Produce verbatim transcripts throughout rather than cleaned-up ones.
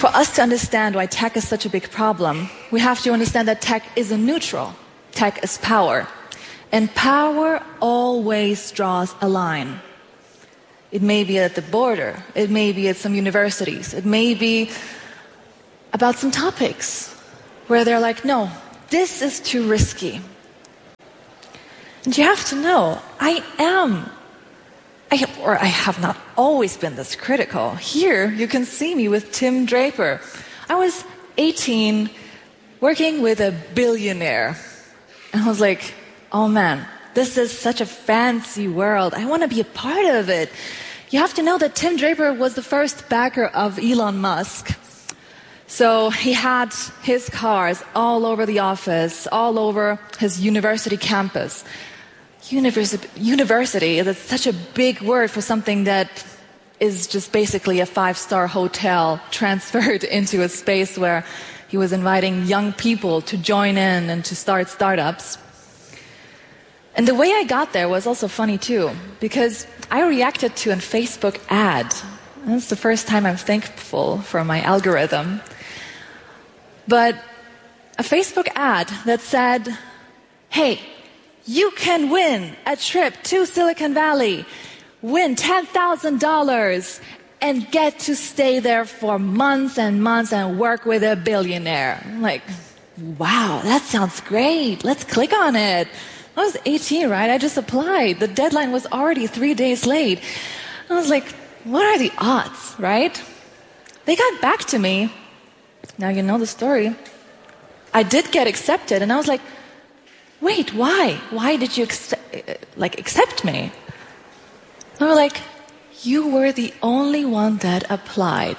For us to understand why tech is such a big problem, we have to understand that tech isn't neutral. Tech is power. And power always draws a line. It may be at the border. It may be at some universities. It may be about some topics where they're like, no, this is too risky. And you have to know, I am, I, or I have not always been this critical. Here, you can see me with Tim Draper. I was eighteen, working with a billionaire. And I was like, oh man, this is such a fancy world. I want to be a part of it. You have to know that Tim Draper was the first backer of Elon Musk. So he had his cars all over the office, all over his university campus. University, university is such a big word for something that is just basically a five-star hotel transferred into a space where he was inviting young people to join in and to start startups. And the way I got there was also funny too, because I reacted to a Facebook ad. That's the first time I'm thankful for my algorithm. But a Facebook ad that said, hey, you can win a trip to Silicon Valley, win ten thousand dollars, and get to stay there for months and months and work with a billionaire. I'm like, wow, that sounds great. Let's click on it. I was eighteen, right? I just applied. The deadline was already three days late. I was like, what are the odds, right? They got back to me. Now you know the story. I did get accepted, and I was like, wait, why? Why did you accept, like accept me? They were like, you were the only one that applied.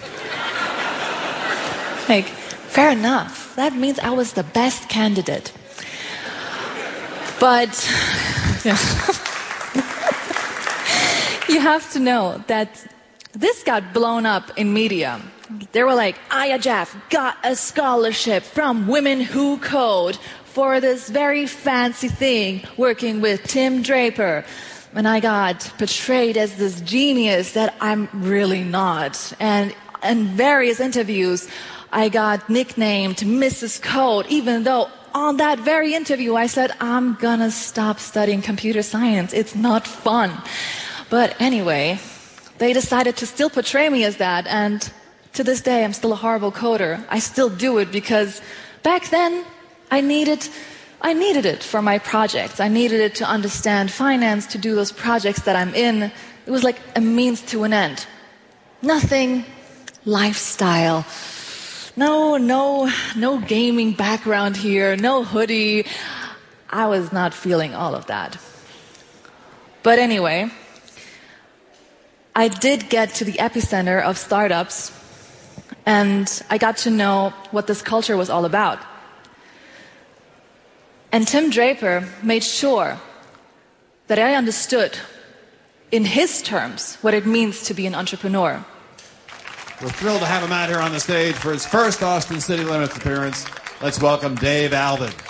Like, fair enough. That means I was the best candidate. But you have to know that this got blown up in media. They were like, Aya Jaff got a scholarship from Women Who Code for this very fancy thing, working with Tim Draper. And I got portrayed as this genius that I'm really not. And in various interviews, I got nicknamed Missus Code, even though on that very interview I said, I'm gonna stop studying computer science. It's not fun. But anyway, they decided to still portray me as that, and to this day I'm still a horrible coder. I still do it because back then I needed I needed it for my projects. I needed it to understand finance, to do those projects that I'm in. It was like a means to an end. Nothing lifestyle. No, no, no gaming background here, no hoodie. I was not feeling all of that. But anyway, I did get to the epicenter of startups, and I got to know what this culture was all about. And Tim Draper made sure that I understood, in his terms, what it means to be an entrepreneur. We're thrilled to have him out here on the stage for his first Austin City Limits appearance. Let's welcome Dave Alvin.